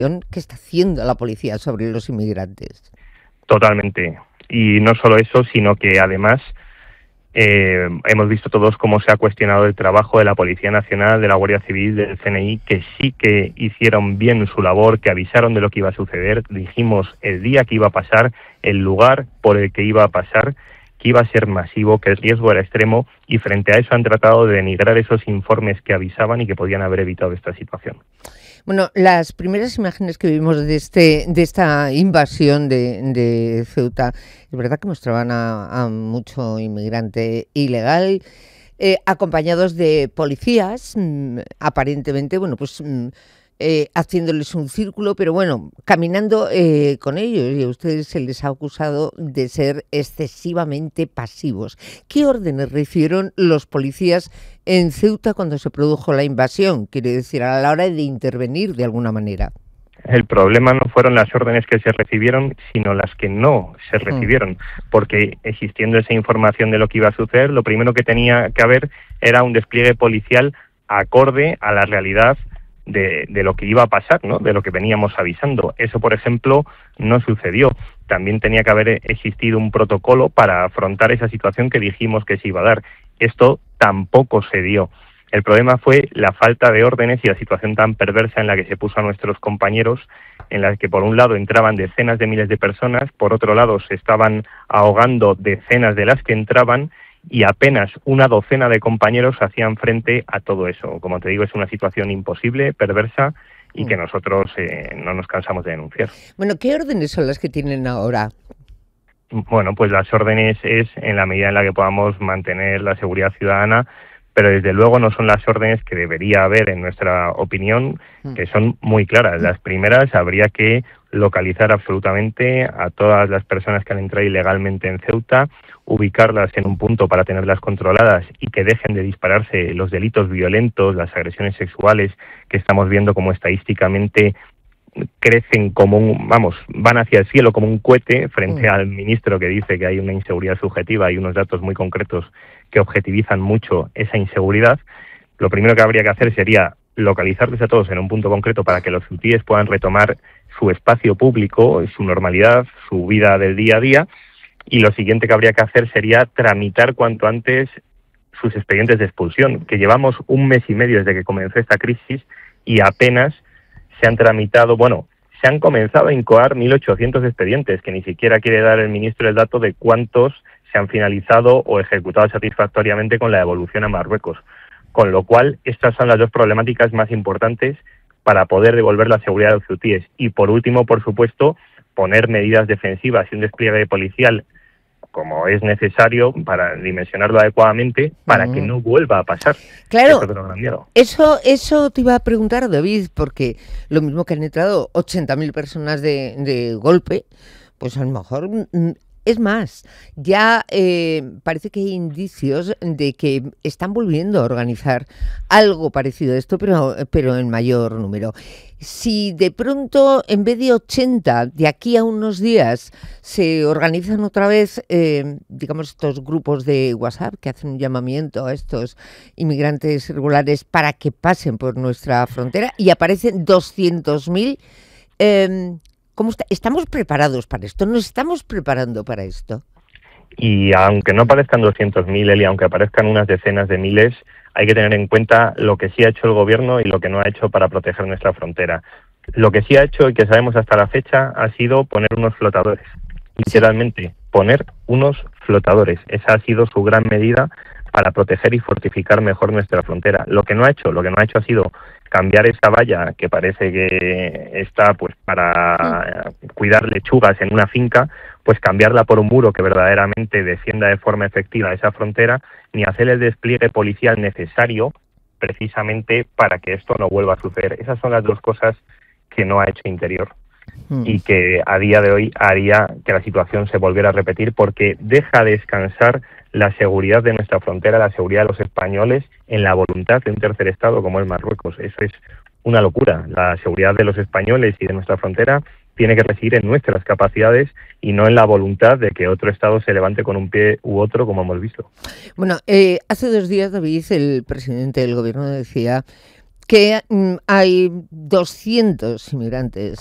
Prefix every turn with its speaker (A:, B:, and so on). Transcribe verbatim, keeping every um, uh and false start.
A: ¿Qué está haciendo la policía sobre los inmigrantes?
B: Totalmente. Y no solo eso, sino que además eh, hemos visto todos cómo se ha cuestionado el trabajo de la Policía Nacional, de la Guardia Civil, del C N I, que sí que hicieron bien su labor, que avisaron de lo que iba a suceder, dijimos el día que iba a pasar, el lugar por el que iba a pasar, que iba a ser masivo, que el riesgo era extremo, y frente a eso han tratado de denigrar esos informes que avisaban y que podían haber evitado esta situación.
A: Bueno, las primeras imágenes que vimos de este de esta invasión de, de Ceuta, es verdad que mostraban a, a mucho inmigrante ilegal, eh, acompañados de policías, mmm, aparentemente, bueno, pues mmm, eh, haciéndoles un círculo, pero bueno, caminando eh, con ellos, y a ustedes se les ha acusado de ser excesivamente pasivos. ¿Qué órdenes recibieron los policías en Ceuta cuando se produjo la invasión? Quiere decir, a la hora de intervenir de alguna manera.
B: El problema no fueron las órdenes que se recibieron, sino las que no se recibieron, porque existiendo esa información de lo que iba a suceder, lo primero que tenía que haber era un despliegue policial acorde a la realidad de, de lo que iba a pasar, ¿no? De lo que veníamos avisando. Eso, por ejemplo, no sucedió. También tenía que haber existido un protocolo para afrontar esa situación que dijimos que se iba a dar. Esto tampoco se dio. El problema fue la falta de órdenes y la situación tan perversa en la que se puso a nuestros compañeros, en la que por un lado entraban decenas de miles de personas, por otro lado se estaban ahogando decenas de las que entraban, y apenas una docena de compañeros hacían frente a todo eso. Como te digo, es una situación imposible, perversa, y que nosotros eh, no nos cansamos de denunciar.
A: Bueno, ¿qué órdenes son las que tienen ahora?
B: Bueno, pues las órdenes es en la medida en la que podamos mantener la seguridad ciudadana, pero desde luego no son las órdenes que debería haber, en nuestra opinión, que son muy claras. Las primeras, habría que localizar absolutamente a todas las personas que han entrado ilegalmente en Ceuta, ubicarlas en un punto para tenerlas controladas y que dejen de dispararse los delitos violentos, las agresiones sexuales, que estamos viendo como estadísticamente crecen como un, vamos, van hacia el cielo como un cohete frente al ministro que dice que hay una inseguridad subjetiva y unos datos muy concretos que objetivizan mucho esa inseguridad. Lo primero que habría que hacer sería localizarles a todos en un punto concreto para que los ceutíes puedan retomar su espacio público, su normalidad, su vida del día a día, y lo siguiente que habría que hacer sería tramitar cuanto antes sus expedientes de expulsión, que llevamos un mes y medio desde que comenzó esta crisis y apenas se han tramitado, bueno, se han comenzado a incoar mil ochocientos expedientes, que ni siquiera quiere dar el ministro el dato de cuántos se han finalizado o ejecutado satisfactoriamente con la devolución a Marruecos. Con lo cual, estas son las dos problemáticas más importantes para poder devolver la seguridad de los ceutíes. Y por último, por supuesto, poner medidas defensivas y un despliegue policial como es necesario para dimensionarlo adecuadamente para uh-huh. que no vuelva a pasar.
A: Claro, eso, eso te iba a preguntar, David, porque lo mismo que han entrado ochenta mil personas de, de golpe, pues a lo mejor... Es más, ya eh, parece que hay indicios de que están volviendo a organizar algo parecido a esto, pero, pero en mayor número. Si de pronto, en vez de ochenta, de aquí a unos días, se organizan otra vez, eh, digamos, estos grupos de WhatsApp que hacen un llamamiento a estos inmigrantes irregulares para que pasen por nuestra frontera y aparecen doscientos mil... Eh, ¿Cómo está? ¿Estamos preparados para esto? ¿Nos estamos preparando para esto?
B: Y aunque no parezcan doscientos mil, Eli, aunque aparezcan unas decenas de miles, hay que tener en cuenta lo que sí ha hecho el gobierno y lo que no ha hecho para proteger nuestra frontera. Lo que sí ha hecho y que sabemos hasta la fecha ha sido poner unos flotadores. Literalmente, poner unos flotadores. Esa ha sido su gran medida para proteger y fortificar mejor nuestra frontera. Lo que no ha hecho, lo que no ha hecho ha sido cambiar esa valla que parece que está pues para cuidar lechugas en una finca, pues cambiarla por un muro que verdaderamente defienda de forma efectiva esa frontera, ni hacer el despliegue policial necesario precisamente para que esto no vuelva a suceder. Esas son las dos cosas que no ha hecho Interior mm. y que a día de hoy haría que la situación se volviera a repetir, porque deja descansar la seguridad de nuestra frontera, la seguridad de los españoles en la voluntad de un tercer estado como es Marruecos. Eso es una locura. La seguridad de los españoles y de nuestra frontera tiene que residir en nuestras capacidades y no en la voluntad de que otro estado se levante con un pie u otro, como hemos visto.
A: Bueno, eh, hace dos días, David, el presidente del gobierno decía que mm, hay doscientos inmigrantes